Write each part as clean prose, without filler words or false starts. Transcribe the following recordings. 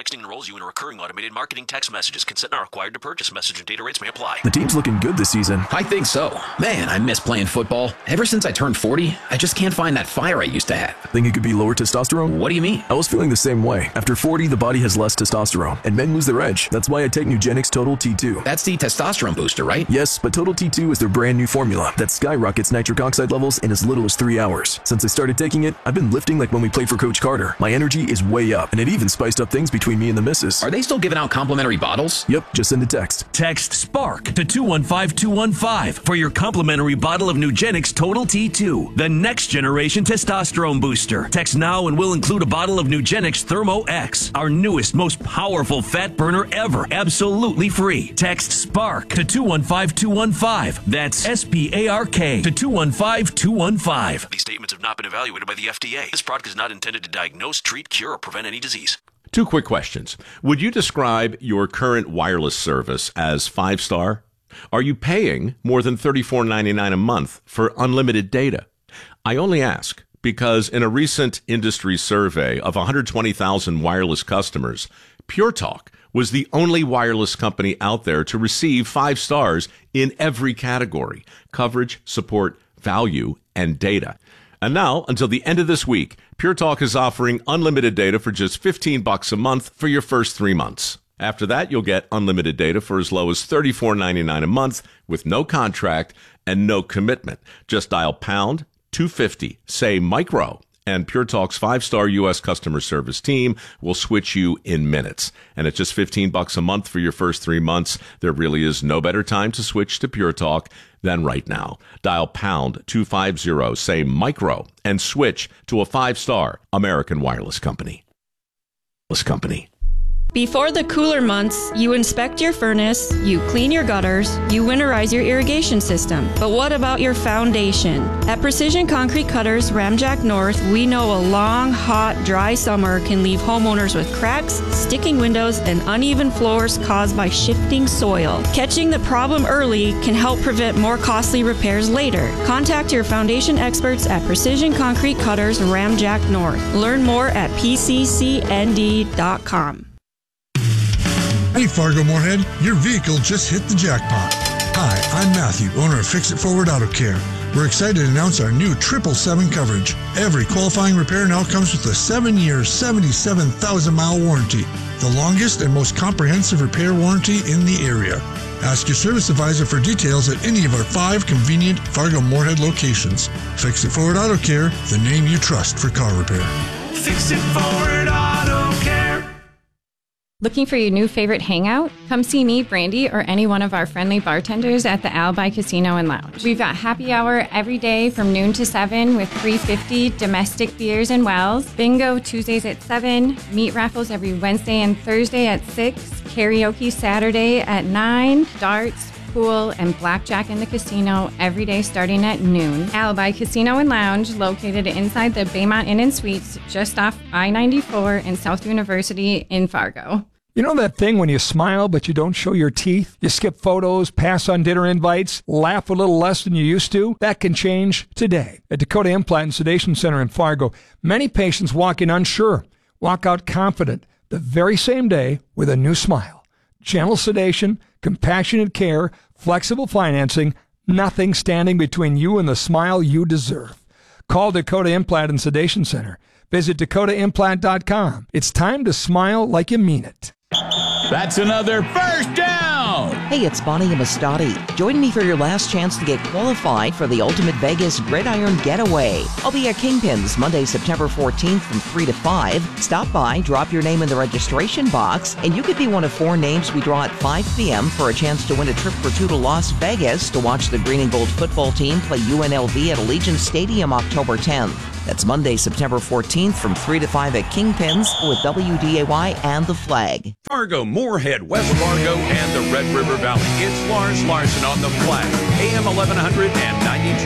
Texting enrolls you in a recurring automated marketing text messages. Consent not required to purchase. Message and data rates may apply. The team's looking good this season. I think so. Man, I miss playing football. Ever since I turned 40, I just can't find that fire I used to have. Think it could be lower testosterone? What do you mean? I was feeling the same way. After 40, the body has less testosterone, and men lose their edge. That's why I take Nugenix Total T2. That's the testosterone booster, right? Yes, but Total T2 is their brand new formula that skyrockets nitric oxide levels in as little as 3 hours. Since I started taking it, I've been lifting like when we played for Coach Carter. My energy is way up, and it even spiced up things between me and the missus. Are they still giving out complimentary bottles? Yep, just send a text. Text SPARK to 215-215 for your complimentary bottle of Nugenix Total T2, the next generation testosterone booster. Text now and we'll include a bottle of Nugenix Thermo X, our newest, most powerful fat burner ever, absolutely free. Text SPARK to 215-215. That's SPARK to 215-215. These statements have not been evaluated by the FDA. This product is not intended to diagnose, treat, cure, or prevent any disease. 2 quick questions. Would you describe your current wireless service as 5-star? Are you paying more than $34.99 a month for unlimited data? I only ask because in a recent industry survey of 120,000 wireless customers, Pure Talk was the only wireless company out there to receive 5 stars in every category: coverage, support, value, and data. And now, until the end of this week, Pure Talk is offering unlimited data for just $15 a month for your first 3 months. After that, you'll get unlimited data for as low as $34.99 a month with no contract and no commitment. Just dial pound 250, say micro, and Pure Talk's 5-star U.S. customer service team will switch you in minutes. And at just $15 a month for your first 3 months, there really is no better time to switch to Pure Talk than right now. Dial pound 250, say micro, and switch to a 5-star American wireless company. Before the cooler months, you inspect your furnace, you clean your gutters, you winterize your irrigation system. But what about your foundation? At Precision Concrete Cutters, Ramjack North, we know a long, hot, dry summer can leave homeowners with cracks, sticking windows, and uneven floors caused by shifting soil. Catching the problem early can help prevent more costly repairs later. Contact your foundation experts at Precision Concrete Cutters, Ramjack North. Learn more at pccnd.com. Hey Fargo Moorhead, your vehicle just hit the jackpot. Hi, I'm Matthew, owner of Fix It Forward Auto Care. We're excited to announce our new 777 coverage. Every qualifying repair now comes with a 7-year, 77,000-mile warranty, the longest and most comprehensive repair warranty in the area. Ask your service advisor for details at any of our 5 convenient Fargo Moorhead locations. Fix It Forward Auto Care, the name you trust for car repair. Fix It Forward Auto Care. Looking for your new favorite hangout? Come see me, Brandy, or any one of our friendly bartenders at the Alibi Casino and Lounge. We've got happy hour every day from noon to 7 with $3.50 domestic beers and wells. Bingo Tuesdays at 7. Meat raffles every Wednesday and Thursday at 6. Karaoke Saturday at 9. Darts, pool, and blackjack in the casino every day starting at noon. Alibi Casino and Lounge, located inside the Baymont Inn and Suites, just off I-94 in South University in Fargo. You know that thing when you smile but you don't show your teeth? You skip photos, pass on dinner invites, laugh a little less than you used to? That can change today. At Dakota Implant and Sedation Center in Fargo, many patients walk in unsure, walk out confident the very same day with a new smile. Gentle sedation, compassionate care, flexible financing, nothing standing between you and the smile you deserve. Call Dakota Implant and Sedation Center. Visit DakotaImplant.com. It's time to smile like you mean it. That's another first down! Hey, it's Bonnie Amistadi. Join me for your last chance to get qualified for the Ultimate Vegas Gridiron Getaway. I'll be at Kingpins Monday, September 14th from 3 to 5. Stop by, drop your name in the registration box, and you could be one of 4 names we draw at 5 p.m. for a chance to win a trip for 2 to Las Vegas to watch the Green and Gold football team play UNLV at Allegiant Stadium October 10th. That's Monday, September 14th from 3 to 5 at Kingpins with WDAY and The Flag. Fargo, Moorhead, West Fargo, and the Red River Valley. It's Lars Larson on The Flag, AM 1100 and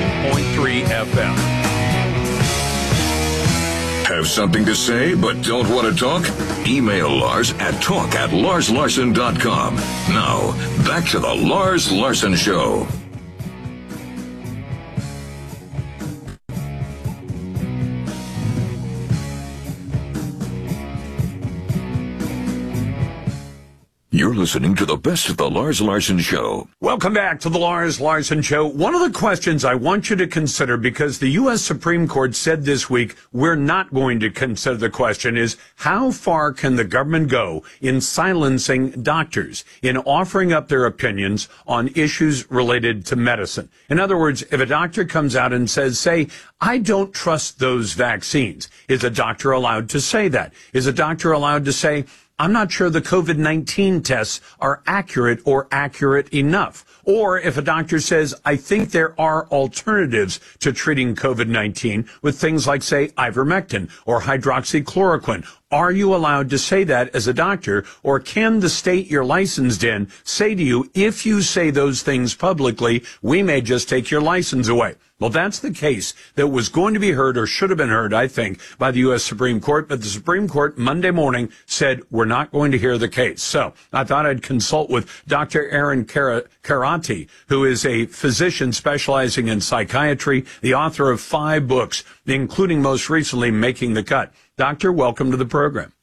92.3 FM. Have something to say but don't want to talk? Email Lars at talk@larslarson.com. Now, back to the Lars Larson Show. You're listening to the best of the Lars Larson Show. Welcome back to the Lars Larson Show. One of the questions I want you to consider, because the U.S. Supreme Court said this week we're not going to consider the question, is how far can the government go in silencing doctors, in offering up their opinions on issues related to medicine? In other words, if a doctor comes out and says, say, I don't trust those vaccines, is a doctor allowed to say that? Is a doctor allowed to say, I'm not sure the COVID-19 tests are accurate or accurate enough? Or if a doctor says, I think there are alternatives to treating COVID-19 with things like, say, ivermectin or hydroxychloroquine, are you allowed to say that as a doctor? Or can the state you're licensed in say to you, if you say those things publicly, we may just take your license away? Well, that's the case that was going to be heard, or should have been heard, I think, by the U.S. Supreme Court. But the Supreme Court Monday morning said we're not going to hear the case. So I thought I'd consult with Dr. Aaron Kheraty, who is a physician specializing in psychiatry, the author of 5 books, including most recently Making the Cut. Doctor, welcome to the program.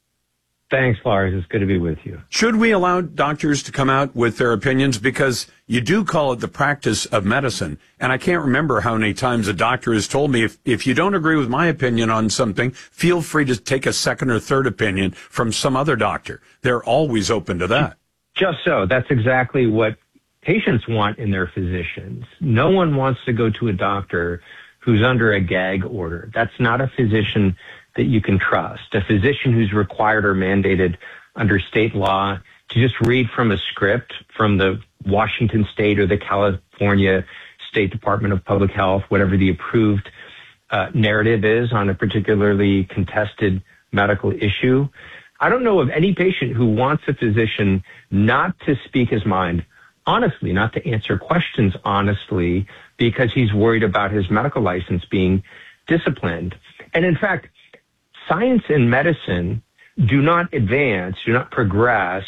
Thanks, Lars. It's good to be with you. Should we allow doctors to come out with their opinions? Because you do call it the practice of medicine. And I can't remember how many times a doctor has told me, if you don't agree with my opinion on something, feel free to take a second or third opinion from some other doctor. They're always open to that. Just so. That's exactly what patients want in their physicians. No one wants to go to a doctor who's under a gag order. That's not a physician that you can trust. A physician who's required or mandated under state law to just read from a script from the Washington State or the California State Department of Public Health, whatever the approved narrative is on a particularly contested medical issue. I don't know of any patient who wants a physician not to speak his mind honestly, not to answer questions honestly, because he's worried about his medical license being disciplined. And in fact, science and medicine do not advance, do not progress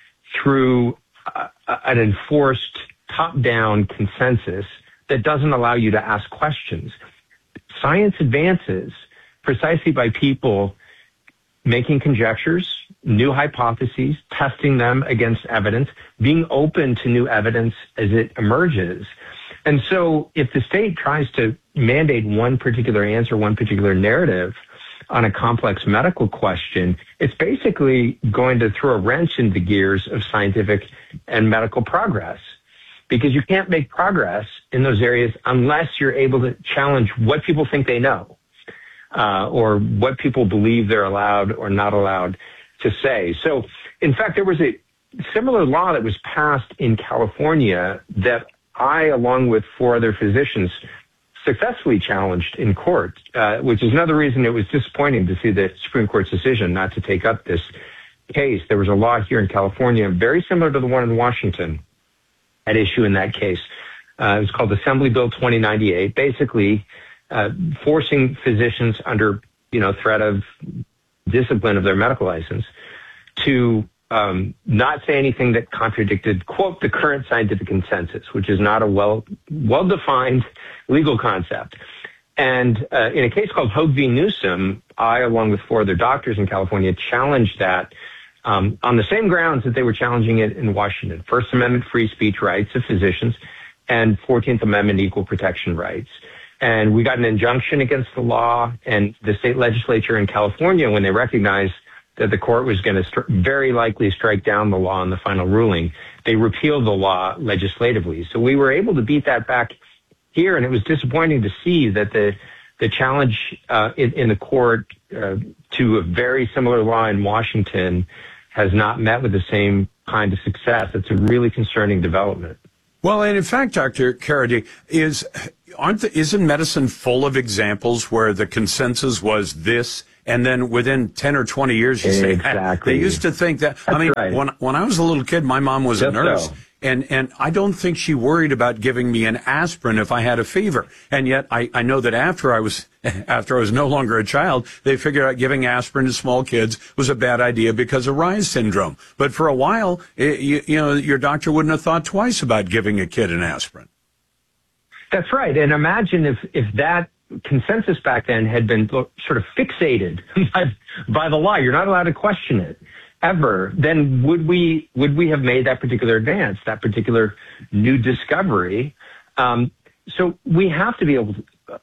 through an enforced top-down consensus that doesn't allow you to ask questions. Science advances precisely by people making conjectures, new hypotheses, testing them against evidence, being open to new evidence as it emerges. And so if the state tries to mandate one particular answer, one particular narrative on a complex medical question, it's basically going to throw a wrench into the gears of scientific and medical progress, because you can't make progress in those areas unless you're able to challenge what people think they know, or what people believe they're allowed or not allowed to say. So, in fact, there was a similar law that was passed in California that I, along with 4 other physicians, successfully challenged in court, which is another reason it was disappointing to see the Supreme Court's decision not to take up this case. There was a law here in California very similar to the one in Washington at issue in that case. It was called Assembly Bill 2098, basically forcing physicians under threat of discipline of their medical license to not say anything that contradicted, quote, the current scientific consensus, which is not a well-defined legal concept. And in a case called Hogue v. Newsom, I, along with 4 other doctors in California, challenged that on the same grounds that they were challenging it in Washington: First Amendment free speech rights of physicians and 14th Amendment equal protection rights. And we got an injunction against the law, and the state legislature in California, when they recognized that the court was going to very likely strike down the law in the final ruling, they repealed the law legislatively. So we were able to beat that back here, and it was disappointing to see that the challenge in the court to a very similar law in Washington has not met with the same kind of success. It's a really concerning development. Well, and in fact, Dr. Kheraty, isn't medicine full of examples where the consensus was this, and then within 10 or 20 years, you say, they used to think that. That's right. When I was a little kid, my mom was a nurse. So. And I don't think she worried about giving me an aspirin if I had a fever. And yet I know that after I was no longer a child, they figured out giving aspirin to small kids was a bad idea because of Reye's syndrome. But for a while, your doctor wouldn't have thought twice about giving a kid an aspirin. That's right. And imagine if that consensus back then had been sort of fixated by the law. You're not allowed to question it. ever, then would we have made that particular advance, that particular new discovery? So we have to be able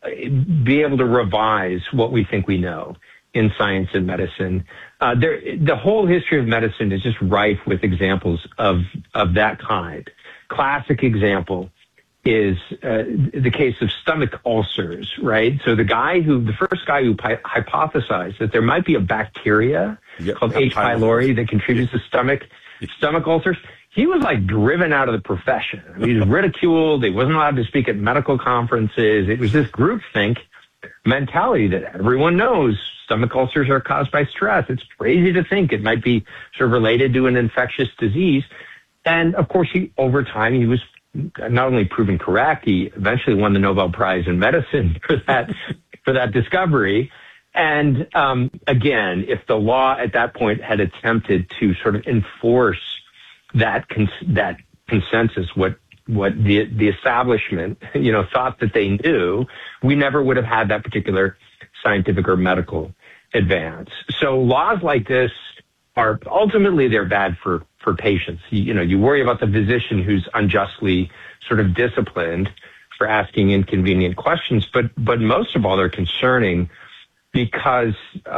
to revise what we think we know in science and medicine. The whole history of medicine is just rife with examples of that kind. Classic example is the case of stomach ulcers, right? So the first guy who hypothesized that there might be a bacteria called H. pylori that contributes to stomach ulcers, he was like driven out of the profession. I mean, he was ridiculed. He wasn't allowed to speak at medical conferences. It was this groupthink mentality that everyone knows stomach ulcers are caused by stress. It's crazy to think it might be sort of related to an infectious disease. And of course, over time, he was not only proven correct, he eventually won the Nobel Prize in medicine for that discovery. And again, if the law at that point had attempted to sort of enforce that consensus, what the establishment, thought that they knew, we never would have had that particular scientific or medical advance. So laws like this are ultimately they're bad for patients. You worry about the physician who's unjustly sort of disciplined for asking inconvenient questions, but most of all, they're concerning because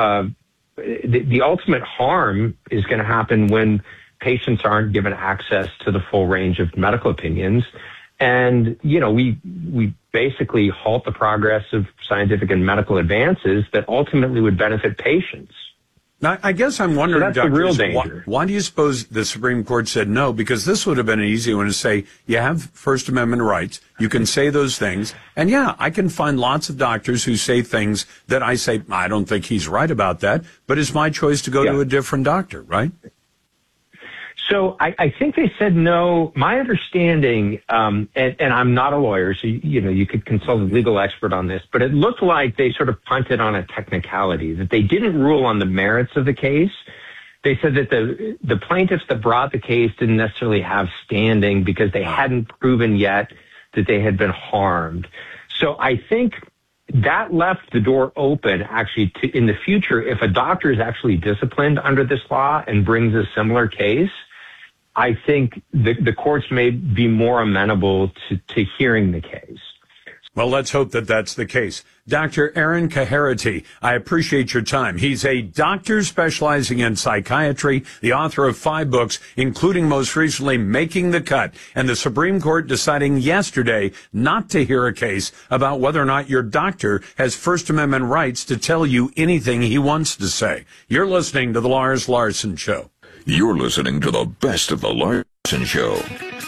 the ultimate harm is going to happen when patients aren't given access to the full range of medical opinions. And, we basically halt the progress of scientific and medical advances that ultimately would benefit patients. Now, I guess I'm wondering, so that's the real danger. Why do you suppose the Supreme Court said no? Because this would have been an easy one to say, you have First Amendment rights, you can say those things. And yeah, I can find lots of doctors who say things that I say, I don't think he's right about that, but it's my choice to go to a different doctor, right? So I think they said no. My understanding, and I'm not a lawyer, so you could consult a legal expert on this, but it looked like they sort of punted on a technicality, that they didn't rule on the merits of the case. They said that the plaintiffs that brought the case didn't necessarily have standing because they hadn't proven yet that they had been harmed. So I think that left the door open, actually, to in the future, if a doctor is actually disciplined under this law and brings a similar case, I think the courts may be more amenable to hearing the case. Well, let's hope that that's the case. Dr. Aaron Kheriaty, I appreciate your time. He's a doctor specializing in psychiatry, the author of 5 books, including most recently Making the Cut, and the Supreme Court deciding yesterday not to hear a case about whether or not your doctor has First Amendment rights to tell you anything he wants to say. You're listening to The Lars Larson Show. You're listening to the best of The Larson Show.